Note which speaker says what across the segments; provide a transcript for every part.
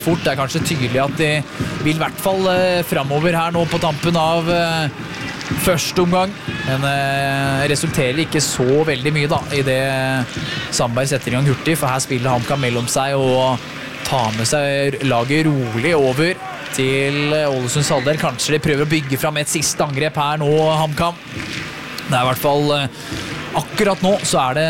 Speaker 1: fort. Det kanskje tydelig at de vil I hvert fall fremover her nå på tampen av første omgang, men resulterer ikke så veldig mye da I det Sandberg setter I gang hurtig, for her spiller HamKam mellom seg og tar med seg laget rolig over til Ålesunds halvdel. Kanskje de prøver å bygge fram et siste angrep her nå, HamKam. Det I hvert fall akkurat nå så det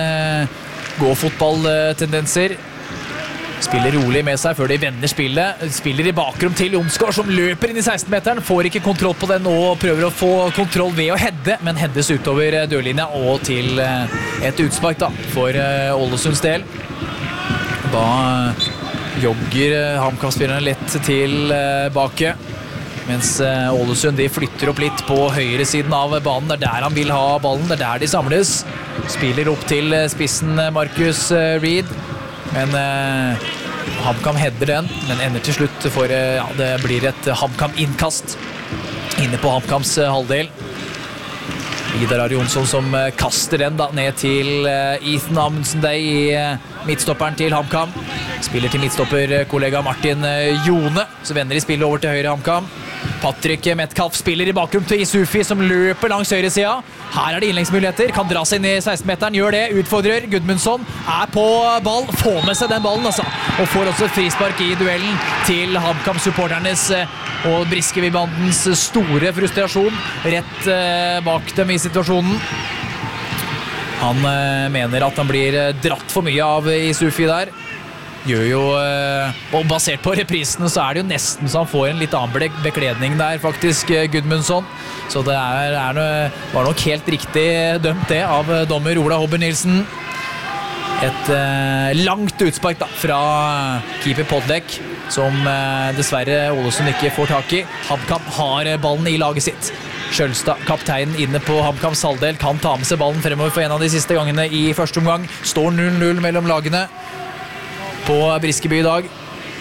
Speaker 1: gå-fotball-tendenser. Spiller rolig med seg før de vender spillet. Spiller I bakrom til Jonsgaard som løper inn I 16-meteren. Får ikke kontroll på den og prøver å få kontroll ved å heade, men heades utover dørlinja og til et utspark da, for Ålesunds del. Da jogger HamKam-spillerne lett tilbake, mens Ålesund de flytter opp litt på høyre siden av banen. Det der han vil ha ballen, det der de samles. Spiller opp til spissen Marcus Reed. Men HamKam header den, men ender til slutt for det blir et HamKam-innkast inne på HamKams halvdel. Vidar Jonsson som kaster den da, ned til Ethan Amundsen I midtstopperen til HamKam. Spiller til midtstopperkollega Martin Jone, så vender de spillet over til høyre HamKam. Patrick Metcalf spiller I bakrom til Isufi som løper langs høyre siden. Her det innleggsmuligheter, kan dra seg inn I 16-meteren, gjør det, utfordrer. Gudmundsson på ball, får med seg den ballen altså, og får også et frispark I duellen til HamKam-supporternes og Briskeby-bandens store frustrasjon rett bak dem I situasjonen. Han mener at han blir dratt for mye av Isufi der. Gjør jo, og basert på reprisene så det jo nesten så han får en litt annen bekledning der faktisk, Gudmundsson. Så det var nok helt riktig dømt det av dommer Ola Hobber Nilsen. Et langt utspark da, fra keeper Podlek, som dessverre Ålesund ikke får tak I. HamKam har ballen I laget sitt. Skjølstad, kapteinen inne på HamKams halvdel, kan ta med seg ballen fremover for en av de siste gangene I første omgang. Står 0-0 mellom lagene på Briskeby I dag.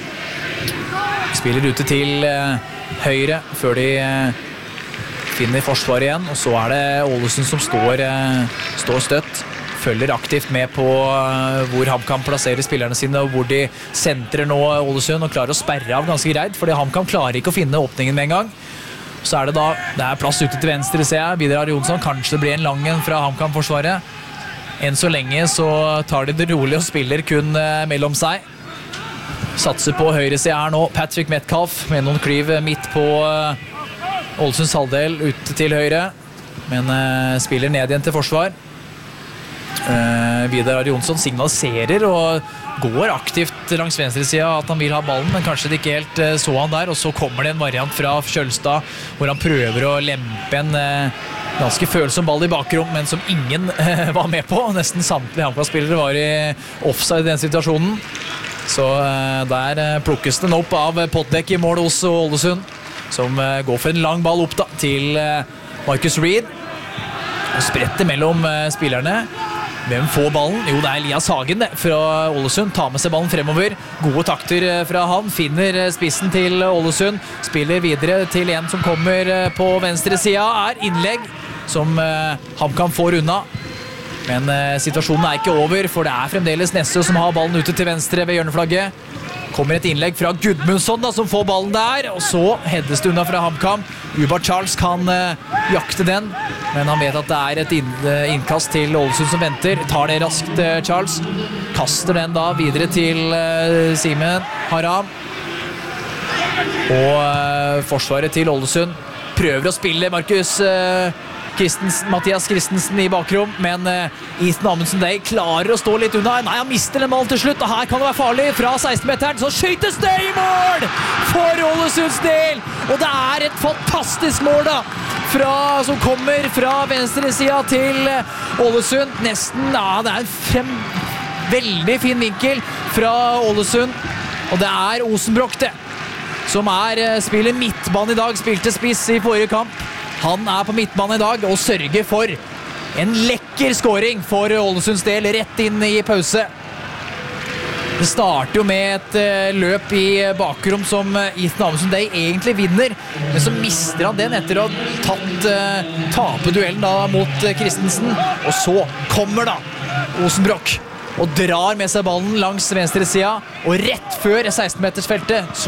Speaker 1: Spiller ute til høyre før de finner forsvar igjen, og så det Ålesund som står støtt. Følger aktivt med på hvor HamKam plasserer spillerne sine, og hvor de sentrer nå Ålesund og klarer å sperre av ganske greit, fordi HamKam klarer ikke å finne åpningen med en gang. Så det plass ute til venstre, ser jeg. Vidar Jonsson, kanskje det blir en lang en fra HamKam-forsvaret. Enn så lenge så tar de det rolig og spiller kun mellom seg. Satser på høyre siden her nå, Patrick Metcalf med noen klyv midt på Ålesunds halvdel ut til høyre, men spiller ned igjen til forsvar. Vidar Jonsson signaliserer og går aktivt langs venstre siden at han vil ha ballen, men kanskje det ikke helt så han der, og så kommer det en variant fra Skjølstad hvor han prøver å lempe en ganske følsom ball I bakrom, men som ingen var med på. Nesten samtlige HamKam-spillere var I offside I den situasjonen. Så der plukkes den opp av Podlek I mål hos Ålesund, som går for en lang ball opp da, til Marcus Reed. Og spretter mellom spillerne. Hvem får ballen? Jo, det Elias Hagen fra Ålesund. Tar med seg ballen fremover. Gode takter fra han. Finner spissen til Ålesund. Spiller videre til en som kommer på venstre siden. Innlegg som HamKam får unna. Men situasjonen ikke over, for det fremdeles Nesse som har ballen ute til venstre ved hjørneflagget. Kommer et innlegg fra Gudmundsson da, som får ballen der, og så heades det unna fra HamKam. Ubar Charles kan jakte den, men han vet at det et innkast til Ålesund som venter. Tar det raskt, Charles. Kaster den da videre til Simen Haram. Og forsvaret til Ålesund prøver å spille Mathias Christensen I bakrom, men Ethan Amundsen klarer å stå litt unna. Nei, han mister den ballen til slutt, og her kan det være farlig fra 16-meteren, så skytes det I mål for Ålesunds del, og det et fantastisk mål da, som kommer fra venstre siden til Ålesund. Nesten, det en veldig fin vinkel fra Ålesund, og det Osenbrock det, som spiller midtbane I dag, spilte spiss I forrige kamp. Han på midtbanen I dag og sørger for en lekker scoring for Ålesunds del rett inn I pause. Det starter jo med et løp I bakrom som Ethan Amundsen egentlig vinner, men så mister han den etter å ha tape duellen da mot Christensen, og så kommer da Osenbrock og drar med seg ballen langs venstre siden, og rett før 16-metersfeltet